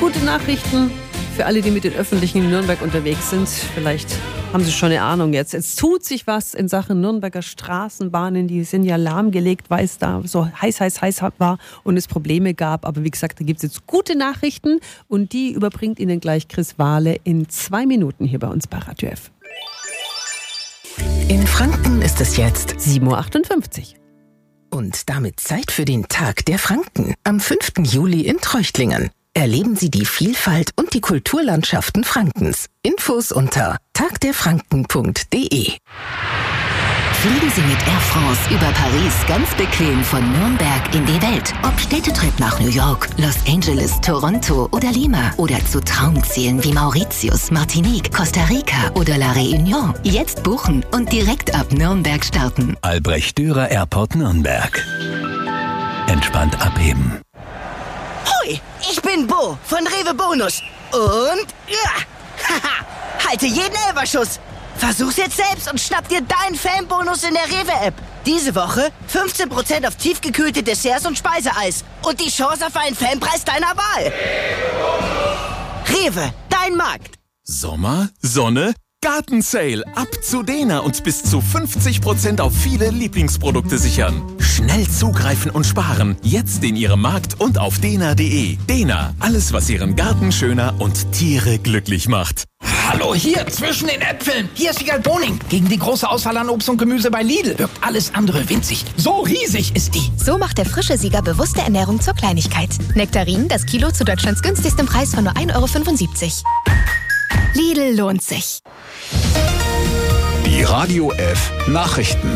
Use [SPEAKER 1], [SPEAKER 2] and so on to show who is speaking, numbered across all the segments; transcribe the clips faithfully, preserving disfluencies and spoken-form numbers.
[SPEAKER 1] Gute Nachrichten für alle, die mit den Öffentlichen in Nürnberg unterwegs sind. Vielleicht haben Sie schon eine Ahnung jetzt. Jetzt tut sich was in Sachen Nürnberger Straßenbahnen. Die sind ja lahmgelegt, weil es da so heiß, heiß, heiß war und es Probleme gab. Aber wie gesagt, da gibt es jetzt gute Nachrichten und die überbringt Ihnen gleich Chris Wahle in zwei Minuten hier bei uns bei Radio F.
[SPEAKER 2] In Franken ist es jetzt
[SPEAKER 1] sieben Uhr achtundfünfzig.
[SPEAKER 2] Und damit Zeit für den Tag der Franken am fünften Juli in Treuchtlingen. Erleben Sie die Vielfalt und die Kulturlandschaften Frankens. Infos unter tagderfranken punkt de.
[SPEAKER 3] Fliegen Sie mit Air France über Paris ganz bequem von Nürnberg in die Welt. Ob Städtetrip nach New York, Los Angeles, Toronto oder Lima. Oder zu Traumzielen wie Mauritius, Martinique, Costa Rica oder La Réunion. Jetzt buchen und direkt ab Nürnberg starten.
[SPEAKER 4] Albrecht Dürer Airport Nürnberg. Entspannt abheben.
[SPEAKER 5] Hoi, ich bin Bo von Rewe Bonus. Und ja, haha, halte jeden Elferschuss. Versuch's jetzt selbst und schnapp dir deinen Fanbonus in der Rewe-App. Diese Woche fünfzehn Prozent auf tiefgekühlte Desserts und Speiseeis. Und die Chance auf einen Fanpreis deiner Wahl. Rewe, dein Markt.
[SPEAKER 6] Sommer, Sonne, Gartensale. Ab zu Dena und bis zu fünfzig Prozent auf viele Lieblingsprodukte sichern. Schnell zugreifen und sparen. Jetzt in Ihrem Markt und auf dena punkt de. Dena, alles was Ihren Garten schöner und Tiere glücklich macht.
[SPEAKER 7] Hallo, hier, zwischen den Äpfeln. Hier ist Wiegald Boning. Gegen die große Auswahl an Obst und Gemüse bei Lidl wirkt alles andere winzig. So riesig ist die.
[SPEAKER 8] So macht der frische Sieger bewusste Ernährung zur Kleinigkeit. Nektarin, das Kilo zu Deutschlands günstigstem Preis von nur ein Euro fünfundsiebzig. Lidl lohnt sich.
[SPEAKER 4] Die Radio F Nachrichten.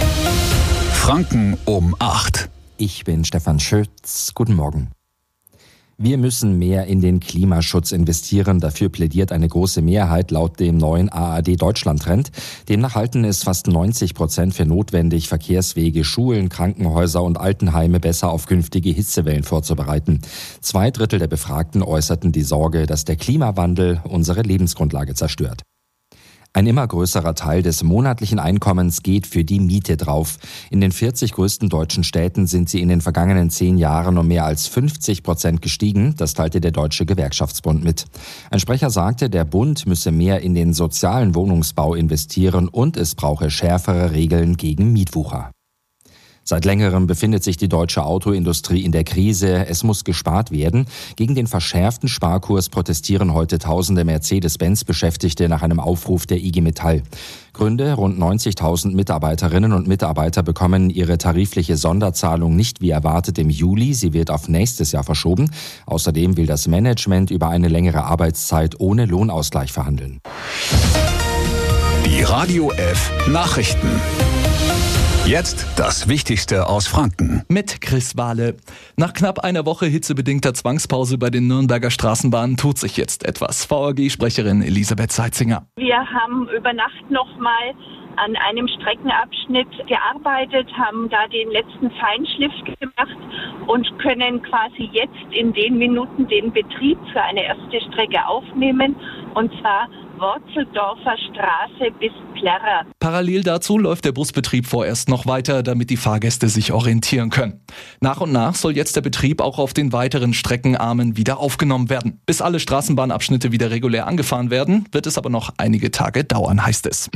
[SPEAKER 4] Franken um acht.
[SPEAKER 9] Ich bin Stefan Schütz. Guten Morgen. Wir müssen mehr in den Klimaschutz investieren. Dafür plädiert eine große Mehrheit laut dem neuen A R D-Deutschland-Trend. Demnach halten es fast neunzig Prozent für notwendig, Verkehrswege, Schulen, Krankenhäuser und Altenheime besser auf künftige Hitzewellen vorzubereiten. Zwei Drittel der Befragten äußerten die Sorge, dass der Klimawandel unsere Lebensgrundlage zerstört. Ein immer größerer Teil des monatlichen Einkommens geht für die Miete drauf. In den vierzig größten deutschen Städten sind sie in den vergangenen zehn Jahren um mehr als fünfzig Prozent gestiegen. Das teilte der Deutsche Gewerkschaftsbund mit. Ein Sprecher sagte, der Bund müsse mehr in den sozialen Wohnungsbau investieren und es brauche schärfere Regeln gegen Mietwucher. Seit längerem befindet sich die deutsche Autoindustrie in der Krise. Es muss gespart werden. Gegen den verschärften Sparkurs protestieren heute tausende Mercedes-Benz-Beschäftigte nach einem Aufruf der I G Metall. Gründe: rund neunzigtausend Mitarbeiterinnen und Mitarbeiter bekommen ihre tarifliche Sonderzahlung nicht wie erwartet im Juli. Sie wird auf nächstes Jahr verschoben. Außerdem will das Management über eine längere Arbeitszeit ohne Lohnausgleich verhandeln.
[SPEAKER 4] Die Radio F Nachrichten. Jetzt das Wichtigste aus Franken.
[SPEAKER 10] Mit Chris Wahle. Nach knapp einer Woche hitzebedingter Zwangspause bei den Nürnberger Straßenbahnen tut sich jetzt etwas. V A G-Sprecherin Elisabeth Seitzinger.
[SPEAKER 11] Wir haben über Nacht nochmal an einem Streckenabschnitt gearbeitet, haben da den letzten Feinschliff gemacht und können quasi jetzt in den Minuten den Betrieb für eine erste Strecke aufnehmen, und zwar Worzeldorfer Straße bis Plärrer.
[SPEAKER 10] Parallel dazu läuft der Busbetrieb vorerst noch weiter, damit die Fahrgäste sich orientieren können. Nach und nach soll jetzt der Betrieb auch auf den weiteren Streckenarmen wieder aufgenommen werden. Bis alle Straßenbahnabschnitte wieder regulär angefahren werden, wird es aber noch einige Tage dauern, heißt es.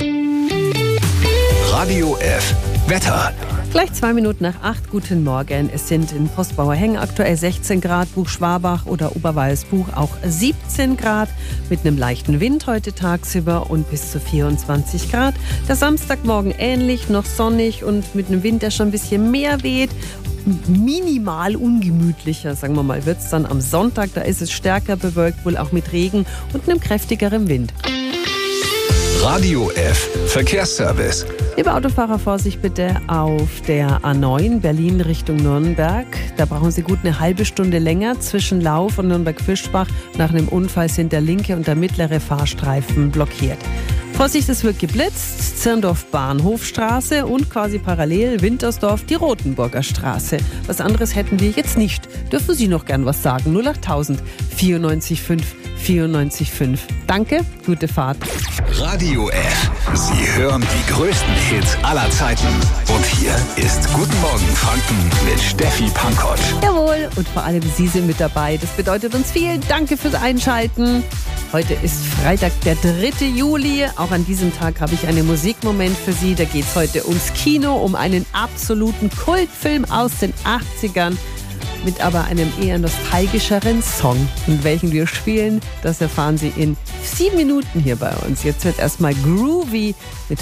[SPEAKER 4] Radio F Wetter.
[SPEAKER 1] Gleich zwei Minuten nach acht, guten Morgen. Es sind in Postbauer Hengen aktuell sechzehn Grad, Buch-Schwabach oder Oberwalsbuch auch siebzehn Grad. Mit einem leichten Wind heute tagsüber und bis zu vierundzwanzig Grad. Der Samstagmorgen ähnlich, noch sonnig und mit einem Wind, der schon ein bisschen mehr weht. Minimal ungemütlicher, sagen wir mal, wird es dann am Sonntag. Da ist es stärker bewölkt, wohl auch mit Regen und einem kräftigeren Wind.
[SPEAKER 4] Radio F Verkehrsservice.
[SPEAKER 1] Liebe Autofahrer, Vorsicht bitte auf der A neun Berlin Richtung Nürnberg. Da brauchen Sie gut eine halbe Stunde länger. Zwischen Lauf und Nürnberg-Fischbach nach einem Unfall sind der linke und der mittlere Fahrstreifen blockiert. Vorsicht, es wird geblitzt. Zirndorf Bahnhofstraße und quasi parallel Wintersdorf die Rotenburger Straße. Was anderes hätten wir jetzt nicht. Dürfen Sie noch gern was sagen? null acht tausend vierundneunzig fünf vierundneunzig Komma fünf. Danke, gute Fahrt.
[SPEAKER 4] Radio F. Sie hören die größten Hits aller Zeiten. Und hier ist Guten Morgen Franken mit Steffi Pankoć.
[SPEAKER 1] Jawohl, und vor allem Sie sind mit dabei. Das bedeutet uns viel. Danke fürs Einschalten. Heute ist Freitag, der dritte Juli. Auch an diesem Tag habe ich einen Musikmoment für Sie. Da geht es heute ums Kino, um einen absoluten Kultfilm aus den achtzigern. Mit aber einem eher nostalgischeren Song. Und welchen wir spielen, das erfahren Sie in sieben Minuten hier bei uns. Jetzt wird erstmal Groovy mit